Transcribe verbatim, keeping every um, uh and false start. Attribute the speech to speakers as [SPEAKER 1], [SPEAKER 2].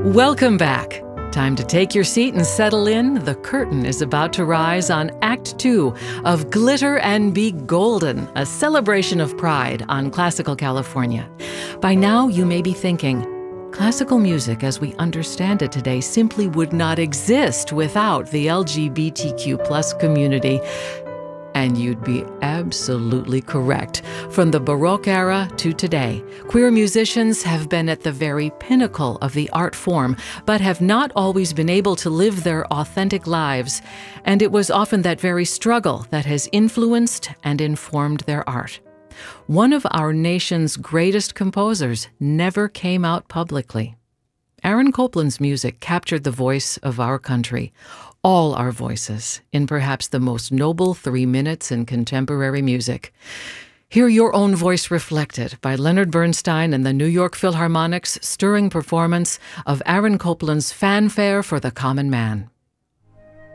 [SPEAKER 1] Welcome back. Time to take your seat and settle in. The curtain is about to rise on Act Two of Glitter and Be Golden, a celebration of pride on Classical California. By now, you may be thinking, classical music as we understand it today simply would not exist without the L G B T Q plus community. And you'd be absolutely correct. From the Baroque era to today, queer musicians have been at the very pinnacle of the art form, but have not always been able to live their authentic lives. And it was often that very struggle that has influenced and informed their art. One of our nation's greatest composers never came out publicly. Aaron Copland's music captured the voice of our country, all our voices, in perhaps the most noble three minutes in contemporary music. Hear your own voice reflected by Leonard Bernstein and the New York Philharmonic's stirring performance of Aaron Copland's Fanfare for the Common Man.